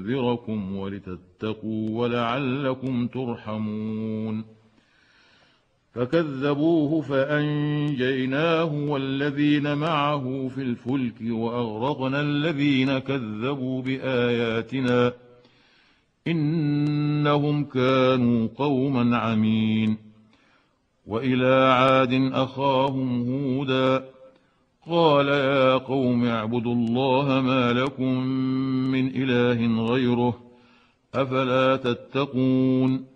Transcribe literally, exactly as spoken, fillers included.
لينذركم ولتتقوا ولعلكم ترحمون. فكذبوه فأنجيناه والذين معه في الفلك وأغرقنا الذين كذبوا بآياتنا إنهم كانوا قوما عمين. وإلى عاد أخاهم هودا قال يا قوم اعبدوا الله ما لكم من إله غيره أفلا تتقون.